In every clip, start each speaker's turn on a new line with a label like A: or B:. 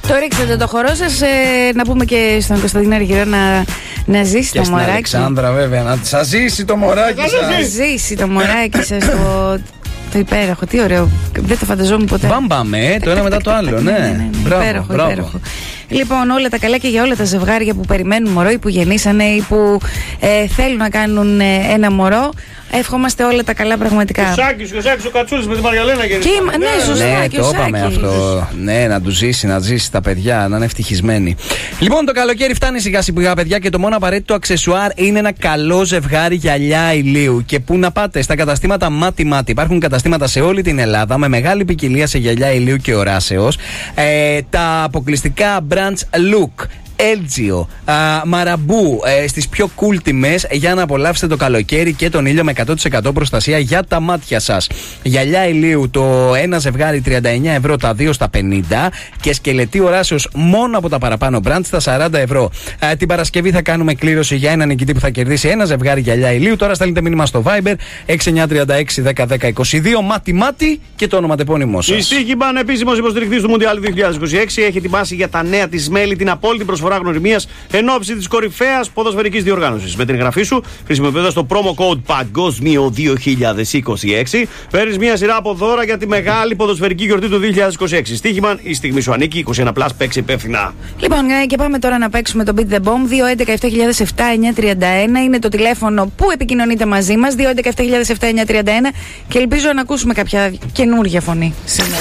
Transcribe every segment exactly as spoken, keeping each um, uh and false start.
A: Το ρίξατε το χορό σας, ε, να πούμε και στον Κωνσταντίνο Αργυρό να, να ζήσει
B: και
A: το μωράκι.
B: Και στην Αλεξάνδρα βέβαια, να σας ζήσει το μωράκι σας.
A: Να ζήσει το μωράκι σας το, το υπέροχο, τι ωραίο, δεν το φανταζόμουν ποτέ.
B: Μπαμπάμε, το ένα μετά το άλλο, ναι.
A: Υπέροχο, υπέροχο. Λοιπόν, όλα τα καλά και για όλα τα ζευγάρια που περιμένουν μωρό ή που γεννήσανε ή που ε, θέλουν να κάνουν ε, ένα μωρό. Εύχομαστε όλα τα καλά πραγματικά.
C: Ο Σάκης, ο Σάκης, ο Κατσούλης με τη Μαριαλένα γεννήσανε.
A: Και, ναι, σωστά,
B: ναι,
A: και
B: το
A: ο
B: είπαμε
A: Σάκης.
B: αυτό. Ναι, να του ζήσει, να ζήσει τα παιδιά, να είναι ευτυχισμένοι. Λοιπόν, το καλοκαίρι φτάνει σιγά σιγά, παιδιά, και το μόνο απαραίτητο αξεσουάρ είναι ένα καλό ζευγάρι γυαλιά ηλίου. Και πού να πάτε, στα καταστήματα Μάτι Μάτι. Υπάρχουν καταστήματα σε όλη την Ελλάδα με μεγάλη ποικιλία σε γυαλιά ηλίου και οράσεως. Ε, τα αποκλειστικά brands Look, Έλτζιο, Μαραμπού ε, στις πιο cool τιμές για να απολαύσετε το καλοκαίρι και τον ήλιο με εκατό τοις εκατό προστασία για τα μάτια σας. Γυαλιά ηλίου το ένα ζευγάρι τριάντα εννέα ευρώ, τα δύο στα πενήντα και σκελετή οράσεως μόνο από τα παραπάνω brand στα σαράντα ευρώ. Ε, την Παρασκευή θα κάνουμε κλήρωση για έναν νικητή που θα κερδίσει ένα ζευγάρι γυαλιά ηλίου. Τώρα στέλνετε μήνυμα στο Viber έξι εννιά τρία έξι δέκα δέκα είκοσι δύο, Μάτι Μάτι και το ονοματεπώνυμό σας.
C: Η Στίχημαν, επίσημος υποστηρικτής του Μουντιάλ δύο χιλιάδες είκοσι έξι, έχει ετοιμάσει για τα νέα της μέλη την απόλυτη προσφορά γνωριμίας εν ώψη της κορυφαίας ποδοσφαιρικής διοργάνωσης. Με την εγγραφή σου, χρησιμοποιώντας το promo code Παγκόσμιο δύο χιλιάδες είκοσι έξι, παίρνεις μια σειρά από δώρα για τη μεγάλη ποδοσφαιρική γιορτή του δύο χιλιάδες είκοσι έξι. Στίχημαν, η στιγμή σου ανήκει. είκοσι ένα πλας, παίξε υπεύθυνα.
A: Λοιπόν, και πάμε τώρα να παίξουμε το Beat the Bomb. δύο έντεκα επτά χιλιάδες επτά εννιακόσια τριάντα ένα είναι το τηλέφωνο που επικοινωνείτε μαζί μας. δύο έντεκα επτά χιλιάδες επτά εννιακόσια τριάντα ένα και ελπίζω να ακούσουμε κάποια καινούργια φωνή σήμερα.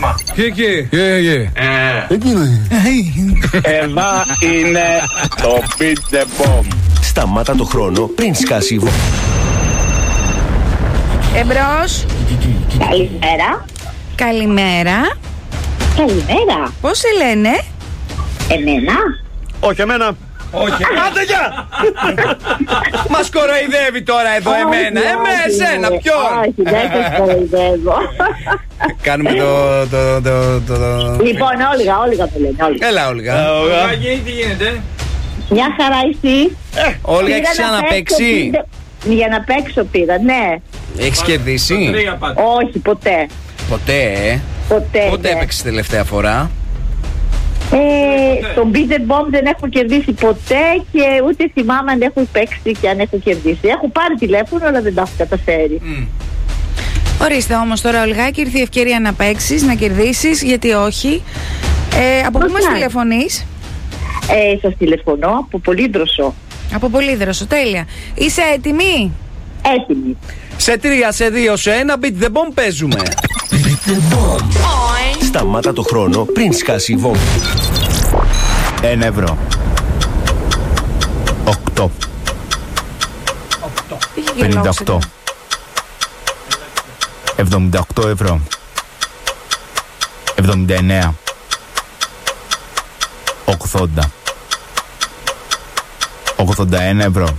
D: Εδώ είναι το Beat the Bomb.
E: Σταμάτα το χρόνο πριν σκάσει η βόμβα.
A: Εμπρός.
F: Καλημέρα.
A: Καλημέρα.
F: Καλημέρα.
A: Πώς σε λένε?
F: Εμένα.
C: Όχι εμένα.
B: Όχι.
C: Άντε γεια!
B: Μας κοροϊδεύει τώρα εδώ εμένα. Εμένα, εσένα, ποιον?
F: Όχι, δεν σας κοροϊδεύω.
B: Κάνουμε το, το, το, το, το...
F: Λοιπόν, Όλγα, Όλγα το λένε. Όλγα.
B: Έλα, Όλγα.
G: Τι γίνεται?
F: Μια χαρά εσύ.
B: Όλγα, έχεις ξαναπαίξει?
F: Για να παίξω πήρα, ναι.
B: Έχεις κερδίσει?
F: Όχι, ποτέ.
B: Ποτέ, ε.
F: Ποτέ.
B: Πότε έπαιξες τελευταία φορά?
F: Ε, στον Beat the Bomb δεν έχω κερδίσει ποτέ και ούτε θυμάμαι αν έχω παίξει και αν έχω κερδίσει. Έχω πάρει τηλέφωνο, αλλά δεν τα έχω καταφέρει.
B: Mm.
A: Ορίστε όμως τώρα, Ολγάκη, ήρθε η ευκαιρία να παίξεις, να κερδίσεις, γιατί όχι. Ε, από πού μας τηλεφωνείς?
F: Ε, σας τηλεφωνώ από Πολύδροσο.
A: Από Πολύδροσο, τέλεια. Είσαι έτοιμη?
F: Έτοιμη.
B: Σε τρία, σε δύο, σε ένα, Beat the Bomb παίζουμε.
E: Beat the Bomb. Σταμάτα το χρόνο πριν σκάσει η βόμβα. Ένα ευρώ. Οκτώ. Πενήντα οκτώ. Εβδομήντα οκτώ ευρώ. Εβδομήντα εννέα. Ογδόντα. Ογδόντα ένα ευρώ.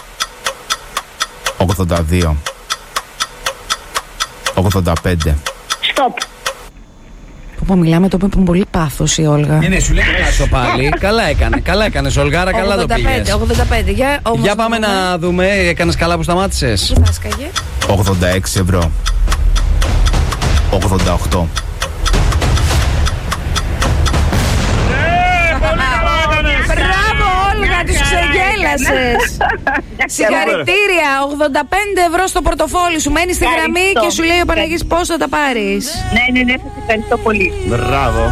E: Ογδόντα δύο. ογδόντα πέντε.
F: Stop.
A: Που μιλάμε, το είπε με πολύ πάθος η Όλγα.
B: Ναι, ναι, σου λέει κάτω πάλι. Καλά έκανε, καλά έκανες, Ολγάρα, καλά το πήγες.
A: ογδόντα πέντε, για, όμως
B: Για πάμε
A: να,
B: να δούμε, έκανες καλά που σταμάτησες.
A: Πού θα σκαγε?
E: ογδόντα έξι ευρώ. ογδόντα οκτώ.
A: Μπράβο, Όλγα, τους ξεγέλασες. Συγχαρητήρια, ογδόντα πέντε ευρώ στο πορτοφόλι σου. Μένεις στη γραμμή και σου λέει ο Παναγής πώς θα τα πάρεις.
F: Ναι, ναι, ναι, σας ευχαριστώ πολύ.
C: Μπράβο.